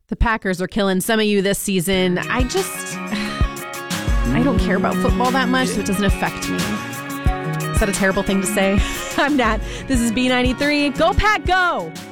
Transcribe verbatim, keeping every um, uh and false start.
The Packers are killing some of you this season. I just, I don't care about football that much, so it doesn't affect me. Is that a terrible thing to say? I'm Nat. This is B ninety-three. Go Pack, go!